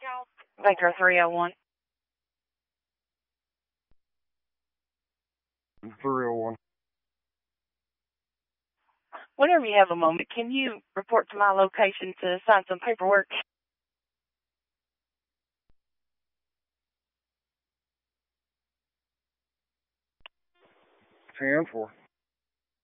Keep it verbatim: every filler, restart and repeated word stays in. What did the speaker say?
Vector three oh one. three oh one. Whenever you have a moment, can you report to my location to sign some paperwork? ten four.